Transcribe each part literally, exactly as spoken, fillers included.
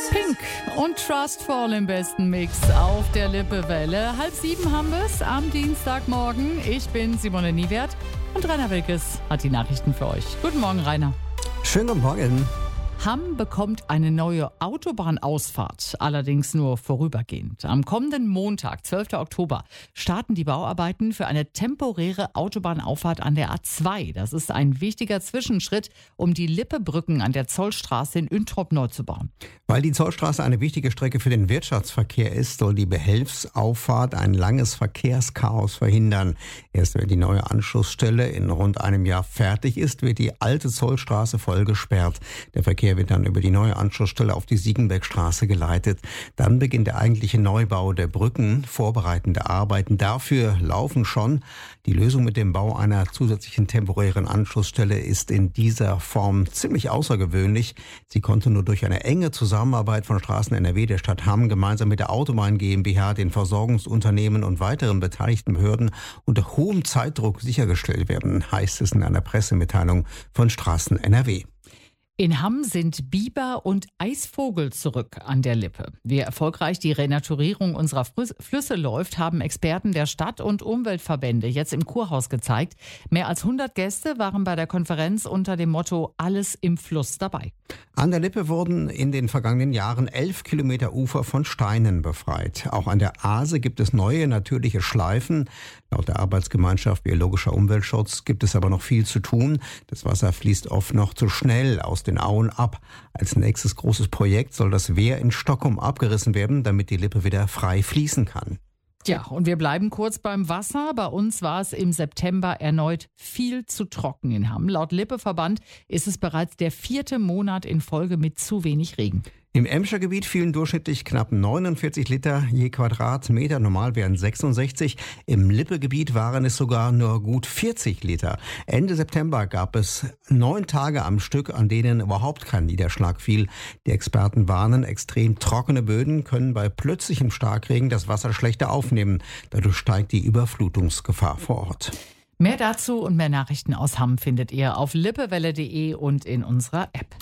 Pink und Trustfall im besten Mix auf der Lippewelle. Halb sieben haben wir es am Dienstagmorgen. Ich bin Simone Niewert und Rainer Wilkes hat die Nachrichten für euch. Guten Morgen, Rainer. Schönen guten Morgen. Hamm bekommt eine neue Autobahnausfahrt, allerdings nur vorübergehend. Am kommenden Montag, zwölften Oktober, starten die Bauarbeiten für eine temporäre Autobahnauffahrt an der A zwei. Das ist ein wichtiger Zwischenschritt, um die Lippebrücken an der Zollstraße in Üntrop neu zu bauen. Weil die Zollstraße eine wichtige Strecke für den Wirtschaftsverkehr ist, soll die Behelfsauffahrt ein langes Verkehrschaos verhindern. Erst wenn die neue Anschlussstelle in rund einem Jahr fertig ist, wird die alte Zollstraße voll gesperrt. Der Verkehr wird dann über die neue Anschlussstelle auf die Siegenbeckstraße geleitet. Dann beginnt der eigentliche Neubau der Brücken. Vorbereitende Arbeiten dafür laufen schon. Die Lösung mit dem Bau einer zusätzlichen temporären Anschlussstelle ist in dieser Form ziemlich außergewöhnlich. Sie konnte nur durch eine enge Zusammenarbeit von Straßen N R W, der Stadt Hamm, gemeinsam mit der Autobahn GmbH, den Versorgungsunternehmen und weiteren beteiligten Behörden unter hohem Zeitdruck sichergestellt werden, heißt es in einer Pressemitteilung von Straßen N R W. In Hamm sind Biber und Eisvogel zurück an der Lippe. Wie erfolgreich die Renaturierung unserer Flüsse läuft, haben Experten der Stadt und Umweltverbände jetzt im Kurhaus gezeigt. Mehr als hundert Gäste waren bei der Konferenz unter dem Motto Alles im Fluss dabei. An der Lippe wurden in den vergangenen Jahren elf Kilometer Ufer von Steinen befreit. Auch an der Aase gibt es neue natürliche Schleifen. Laut der Arbeitsgemeinschaft Biologischer Umweltschutz gibt es aber noch viel zu tun. Das Wasser fließt oft noch zu schnell aus den Auen ab. Als nächstes großes Projekt soll das Wehr in Stockholm abgerissen werden, damit die Lippe wieder frei fließen kann. Ja, und wir bleiben kurz beim Wasser. Bei uns war es im September erneut viel zu trocken in Hamm. Laut Lippeverband ist es bereits der vierte Monat in Folge mit zu wenig Regen. Im Emscher Gebiet fielen durchschnittlich knapp neunundvierzig Liter je Quadratmeter, normal wären sechsundsechzig. Im Lippegebiet waren es sogar nur gut vierzig Liter. Ende September gab es neun Tage am Stück, an denen überhaupt kein Niederschlag fiel. Die Experten warnen, extrem trockene Böden können bei plötzlichem Starkregen das Wasser schlechter aufnehmen. Dadurch steigt die Überflutungsgefahr vor Ort. Mehr dazu und mehr Nachrichten aus Hamm findet ihr auf lippewelle punkt de und in unserer App.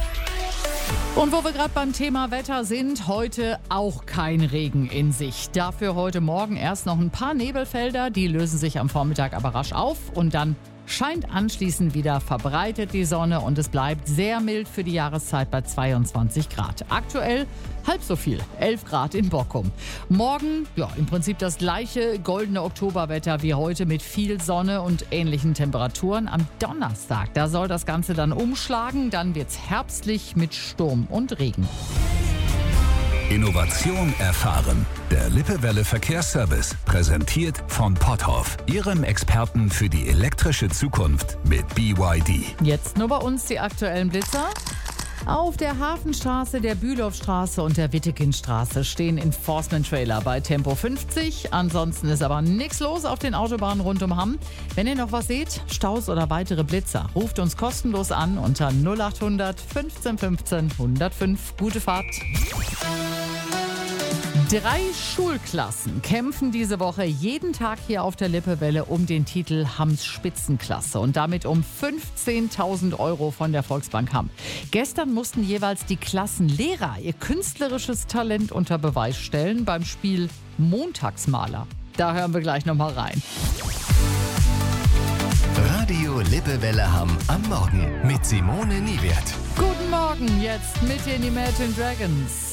Und wo wir gerade beim Thema Wetter sind, heute auch kein Regen in Sicht. Dafür heute Morgen erst noch ein paar Nebelfelder, die lösen sich am Vormittag aber rasch auf und dann scheint anschließend wieder verbreitet die Sonne und es bleibt sehr mild für die Jahreszeit bei zweiundzwanzig Grad. Aktuell halb so viel, elf Grad in Bockum. Morgen, ja, im Prinzip das gleiche goldene Oktoberwetter wie heute mit viel Sonne und ähnlichen Temperaturen. Am Donnerstag, da soll das Ganze dann umschlagen, dann wird's herbstlich mit Sturm und Regen. Innovation erfahren. Der Lippewelle Verkehrsservice, präsentiert von Potthoff, Ihrem Experten für die elektrische Zukunft mit B Y D. Jetzt nur bei uns die aktuellen Blitzer. Auf der Hafenstraße, der Bülowstraße und der Wittekindstraße stehen Enforcement-Trailer bei Tempo fünfzig. Ansonsten ist aber nichts los auf den Autobahnen rund um Hamm. Wenn ihr noch was seht, Staus oder weitere Blitzer, ruft uns kostenlos an unter null achthundert fünfzehn fünfzehn hundertfünf. Gute Fahrt. Drei Schulklassen kämpfen diese Woche jeden Tag hier auf der Lippewelle um den Titel Hamms Spitzenklasse und damit um fünfzehntausend Euro von der Volksbank Hamm. Gestern mussten jeweils die Klassenlehrer ihr künstlerisches Talent unter Beweis stellen beim Spiel Montagsmaler. Da hören wir gleich nochmal rein. Radio Lippewelle Hamm am Morgen mit Simone Niewert. Guten Morgen, jetzt mit den Imagine Dragons.